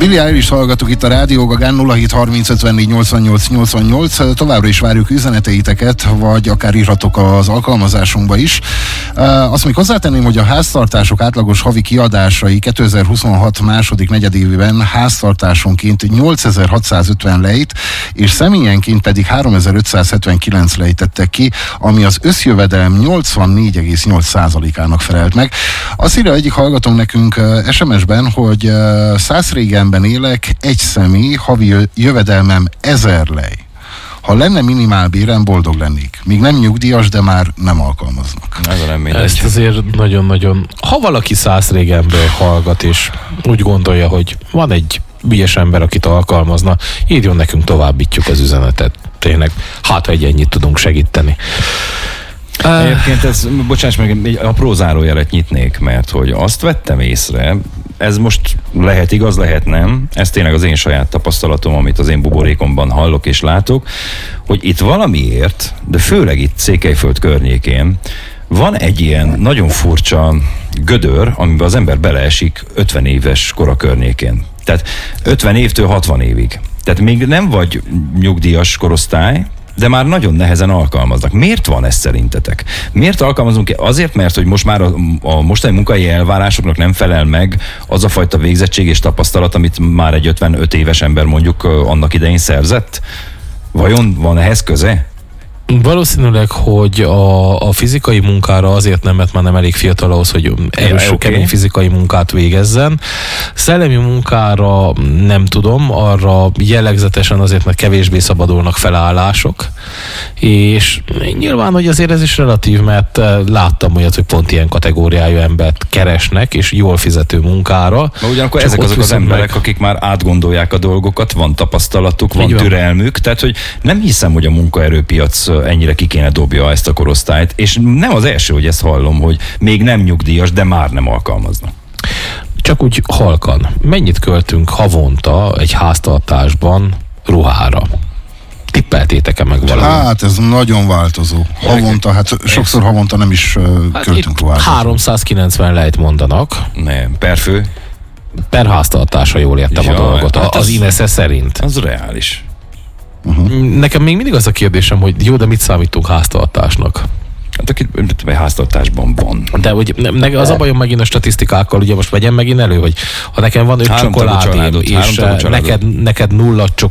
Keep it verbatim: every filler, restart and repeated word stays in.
Billie Eilish hallgatok itt a Rádió Gagán. Nulla hét harminc ötvennégy nyolcvannyolc nyolcvannyolc. Továbbra is várjuk üzeneteiteket, vagy akár írhatok az alkalmazásunkba is. Azt még hozzátenném, hogy a háztartások átlagos havi kiadásai kétezer-huszonhat második negyedévében háztartásonként nyolcezer-hatszázötven lejt, és személyenként pedig háromezer-ötszázhetvenkilenc lejt tettek ki, ami az összjövedelem nyolcvannégy egész nyolc százalékának felelt meg. Azt írja egyik hallgatónk nekünk es em es-ben, hogy Szászrégenben élek, egy személy, havi jövedelmem ezer lej. Ha lenne minimálbérem, boldog lennék. Még nem nyugdíjas, de már nem alkalmaznak. Ez nem mindegy. Ezt azért nagyon-nagyon... Ha valaki Szászrégenből hallgat, és úgy gondolja, hogy van egy ügyes ember, akit alkalmazna, írjon nekünk, továbbítjuk az üzenetet. Tényleg, hát ha egy ennyit tudunk segíteni. Egyébként ez, bocsáss meg, egy apró zárójelet nyitnék, mert hogy azt vettem észre, ez most lehet igaz, lehet nem, ez tényleg az én saját tapasztalatom, amit az én buborékomban hallok és látok, hogy itt valamiért, de főleg itt Székelyföld környékén van egy ilyen nagyon furcsa gödör, amiben az ember beleesik ötven éves kora környékén. Tehát ötven évtől hatvan évig. Tehát még nem vagy nyugdíjas korosztály, de már nagyon nehezen alkalmaznak. Miért van ez szerintetek? Miért alkalmazunk? Azért, mert hogy most már a, a mostani munkai elvárásoknak nem felel meg az a fajta végzettség és tapasztalat, amit már egy ötvenöt éves ember mondjuk annak idején szerzett? Vajon van ehhez köze? Valószínűleg, hogy a, a fizikai munkára azért nem, mert már nem elég fiatal ahhoz, hogy erős, ja, okay. kemény fizikai munkát végezzen. Szellemi munkára nem tudom, arra jellegzetesen azért, mert kevésbé szabadulnak felállások, és nyilván, hogy azért ez is relatív, mert láttam olyat, hogy pont ilyen kategóriájú embert keresnek, és jól fizető munkára. Na, ugyanakkor ezek azok az emberek, meg... akik már átgondolják a dolgokat, van tapasztalatuk, van türelmük, tehát hogy nem hiszem, hogy a munkaerőpiac ennyire ki kéne dobja ezt a korosztályt, és nem az első, hogy ezt hallom, hogy még nem nyugdíjas, de már nem alkalmaznak. Csak úgy halkan. Mennyit költünk havonta egy háztartásban ruhára? Tippeltétek-e meg valamit? Hát ez nagyon változó. Havonta, hát sokszor havonta nem is hát költünk ruhára. háromszázkilencven lejt mondanak. Nem, per fő? Per háztartásra, jól értem ja, a dolgot. Hát az, az Inese szerint. Az reális. Uh-huh. Nekem még mindig az a kérdésem, hogy jó, de mit számítunk háztartásnak? Hát aki háztartásban van. De hogy ne, az a bajom megint a statisztikákkal, ugye most vegyem megint elő, hogy ha nekem van öt csokoládém, és neked, neked nulla